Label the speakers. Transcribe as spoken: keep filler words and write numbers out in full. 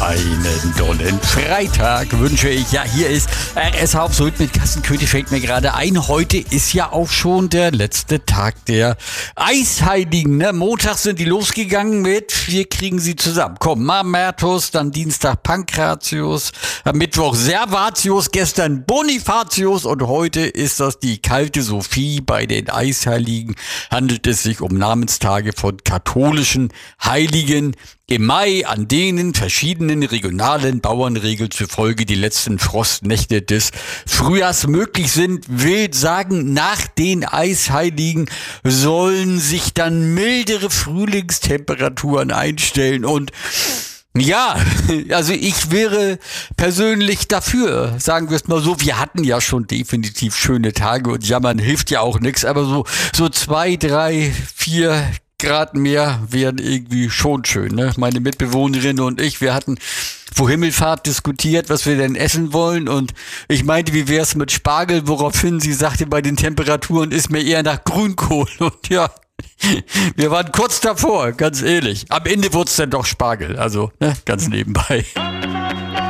Speaker 1: Einen dollen Freitag wünsche ich. Ja, hier ist R S Hauptsache mit Kassenkönig, fällt mir gerade ein. Heute ist ja auch schon der letzte Tag der Eisheiligen. Ne? Montag sind die losgegangen mit, wir kriegen sie zusammen. Komm, Mamertus, dann Dienstag Pankratius, am Mittwoch Servatius, gestern Bonifatius und heute ist das die kalte Sophie. Bei den Eisheiligen handelt es sich um Namenstage von katholischen Heiligen. Im Mai, an denen verschiedenen regionalen Bauernregeln zufolge die letzten Frostnächte des Frühjahrs möglich sind, will sagen, nach den Eisheiligen sollen sich dann mildere Frühlingstemperaturen einstellen und ja, also ich wäre persönlich dafür, sagen wir es mal so, wir hatten ja schon definitiv schöne Tage und jammern hilft ja auch nichts, aber so, so zwei, drei, vier Grad mehr wären irgendwie schon schön, ne? Meine Mitbewohnerin und ich, wir hatten vor Himmelfahrt diskutiert, was wir denn essen wollen und ich meinte, wie wär's mit Spargel, woraufhin sie sagte, bei den Temperaturen ist mir eher nach Grünkohl und ja, wir waren kurz davor, ganz ehrlich. Am Ende wurde es dann doch Spargel, also ne, ganz nebenbei.